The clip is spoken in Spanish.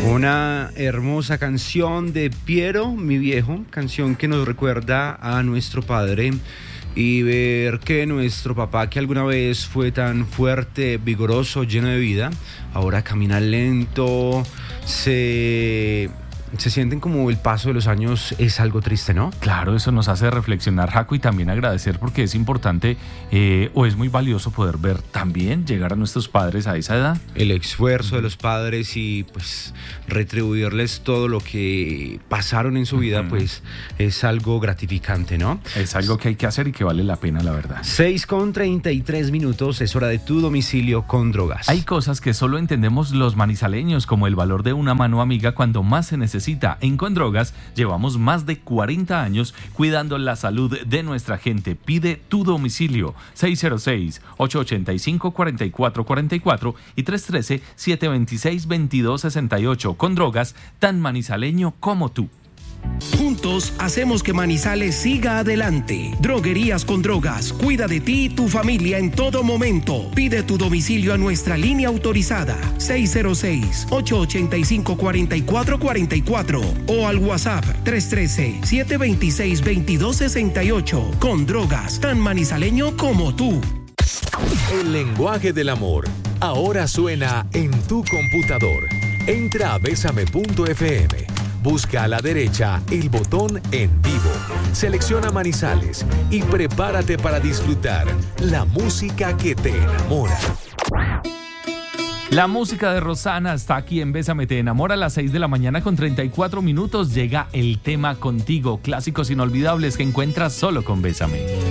Una hermosa canción de Piero, mi viejo, canción que nos recuerda a nuestro padre y ver que nuestro papá, que alguna vez fue tan fuerte, vigoroso, lleno de vida, ahora camina lento, se sienten como el paso de los años es algo triste, ¿no? Claro, eso nos hace reflexionar, Jaco, y también agradecer porque es importante o es muy valioso poder ver también llegar a nuestros padres a esa edad. El esfuerzo de los padres y pues retribuirles todo lo que pasaron en su vida, pues es algo gratificante, ¿no? Es algo que hay que hacer y que vale la pena, la verdad. 6:33, es hora de tu domicilio con drogas. Hay cosas que solo entendemos los manizaleños, como el valor de una mano amiga cuando más se necesita. En Condrogas llevamos más de 40 años cuidando la salud de nuestra gente. Pide tu domicilio 606-885-4444 y 313-726-2268. Condrogas, tan manizaleño como tú. Juntos hacemos que Manizales siga adelante. Droguerías con Drogas, cuida de ti y tu familia en todo momento. Pide tu domicilio a nuestra línea autorizada 606-885-4444 o al WhatsApp 313-726-2268. Con Drogas, tan manizaleño como tú. El lenguaje del amor ahora suena en tu computador. Entra a besame.fm. Busca a la derecha el botón En Vivo, selecciona Manizales y prepárate para disfrutar la música que te enamora. La música de Rosana está aquí en Bésame Te Enamora a las 6 de la mañana con 34 minutos. Llega el tema Contigo, clásicos inolvidables que encuentras solo con Bésame.